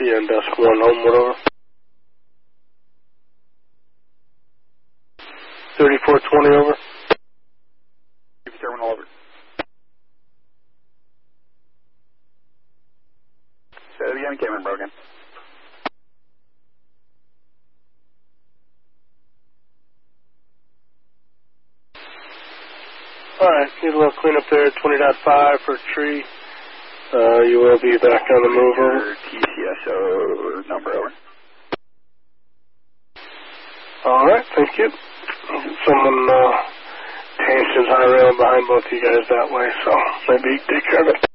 and desk 1 homeward over. 3420 over. Terminal over. Say it again, came in broken. Alright, need a little cleanup there, 20.5 for a tree. You will be back on the move over. TCSO number over. Alright, thank you. Someone tensions high rail behind both of you guys that way, so maybe take care of it.